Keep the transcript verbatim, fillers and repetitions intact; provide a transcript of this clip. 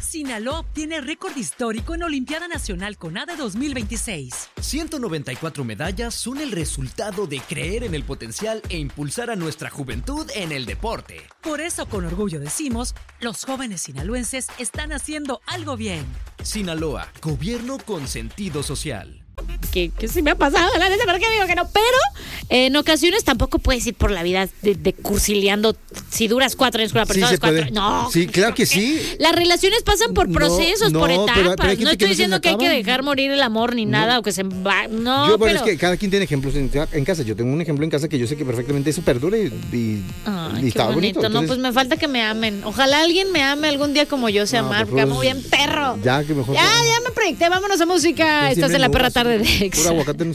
Sinaloa obtiene récord histórico en Olimpiada Nacional CONADE dos mil veintiséis. ciento noventa y cuatro medallas son el resultado de creer en el potencial e impulsar a nuestra juventud en el deporte. Por eso, con orgullo decimos, los jóvenes sinaloenses están haciendo algo bien. Sinaloa, gobierno con sentido social. Que, que sí me ha pasado, la neta, ¿por qué digo que no? Pero eh, en ocasiones tampoco puedes ir por la vida de, de cursileando. Si duras cuatro años con una persona, Sí, se cuatro puede. No. Sí, claro que sí. Las relaciones pasan por procesos, No, por no, etapas. pero- pero hay gente no que estoy no se diciendo le que hay que acaba. dejar morir el amor ni nada o que se va. No, yo, pero, pero es que cada quien tiene ejemplos en, en casa. Yo tengo un ejemplo en casa que yo sé que perfectamente eso perdura y, y, Ay, y qué está bonito. bonito. No, Entonces, pues me falta que me amen. Ojalá alguien me ame algún día como yo sé No, amar, pues, porque amo pues, bien perro. ya, que mejor. Ya, ya me proyecté. Vámonos a música. Estás en la perra tarde de Exa. Pura aguacate.